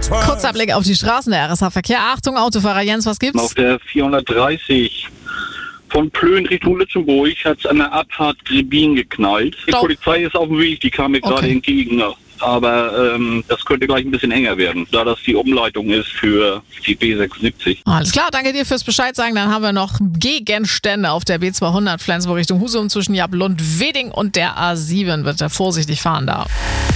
Kurzer Blick auf die Straßen der RSH-Verkehr. Achtung, Autofahrer Jens, was gibt's? Auf der 430 von Plön Richtung Lützenburg hat es an der Abfahrt Grebin geknallt. Die Polizei ist auf dem Weg, die kam mir gerade entgegen. Aber das könnte gleich ein bisschen enger werden, da das die Umleitung ist für die B76. Alles klar, danke dir fürs Bescheid sagen. Dann haben wir noch Gegenstände auf der B200 Flensburg Richtung Husum zwischen Jablund, Weding und der A7. Bitte vorsichtig fahren da.